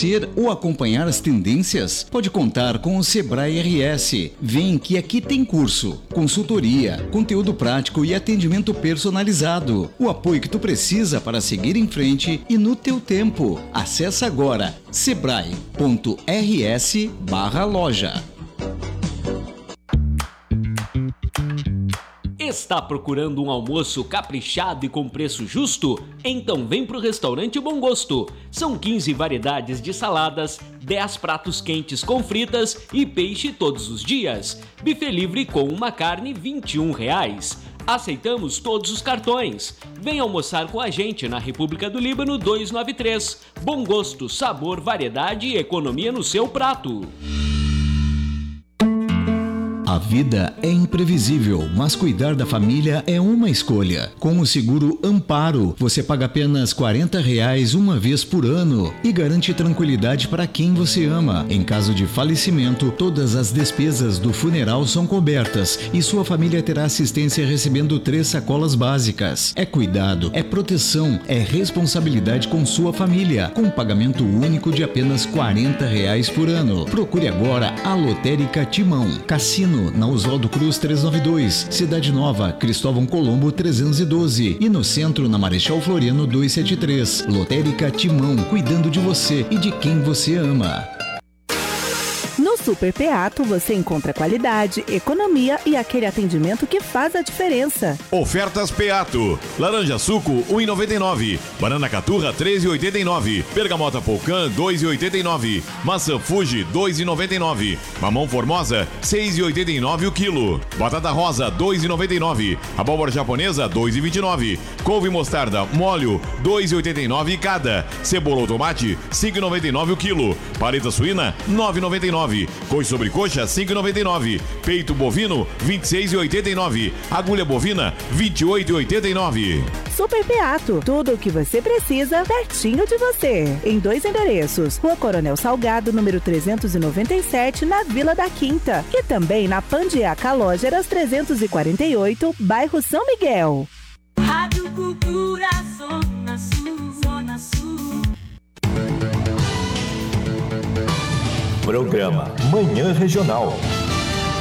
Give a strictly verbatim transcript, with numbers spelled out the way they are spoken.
conhecer ou acompanhar as tendências? Pode contar com o Sebrae R S. Vem que aqui tem curso, consultoria, conteúdo prático e atendimento personalizado. O apoio que tu precisa para seguir em frente e no teu tempo. Acesse agora sebrae ponto r s barra loja. Está procurando um almoço caprichado e com preço justo? Então vem pro restaurante Bom Gosto. São quinze variedades de saladas, dez pratos quentes com fritas e peixe todos os dias. Buffet livre com uma carne vinte e um reais. Aceitamos todos os cartões. Vem almoçar com a gente na República do Líbano duzentos e noventa e três. Bom Gosto, sabor, variedade e economia no seu prato. A vida é imprevisível, mas cuidar da família é uma escolha. Com o seguro Amparo, você paga apenas quarenta reais uma vez por ano e garante tranquilidade para quem você ama. Em caso de falecimento, todas as despesas do funeral são cobertas e sua família terá assistência recebendo três sacolas básicas. É cuidado, é proteção, é responsabilidade com sua família, com pagamento único de apenas quarenta reais por ano. Procure agora a Lotérica Timão, Cassino na Oswaldo Cruz trezentos e noventa e dois, Cidade Nova, Cristóvão Colombo trezentos e doze e no centro na Marechal Floriano duzentos e setenta e três. Lotérica Timão, cuidando de você e de quem você ama. No Super Peato você encontra qualidade, economia e aquele atendimento que faz a diferença. Ofertas Peato. Laranja suco um real e noventa e nove. Banana caturra três reais e oitenta e nove. Bergamota Polcan dois reais e oitenta e nove. Maçã Fuji dois reais e noventa e nove. Mamão Formosa seis reais e oitenta e nove o quilo. Batata rosa dois reais e noventa e nove. Abóbora japonesa dois reais e vinte e nove. Couve mostarda molho dois reais e oitenta e nove cada. Cebola ou tomate cinco reais e noventa e nove o quilo. Paleta suína nove reais e noventa e nove. Coxa sobre coxa cinco reais e noventa e nove. Peito bovino vinte e seis reais e oitenta e nove. Agulha bovina vinte e oito reais e oitenta e nove. Super Peato, tudo o que você precisa pertinho de você. Em dois endereços, Rua Coronel Salgado, número trezentos e noventa e sete, na Vila da Quinta, e também na Pandiaca Lógeras trezentos e quarenta e oito, bairro São Miguel. Rádio Cultura Zona Sul, Zona Sul. Programa Manhã Regional.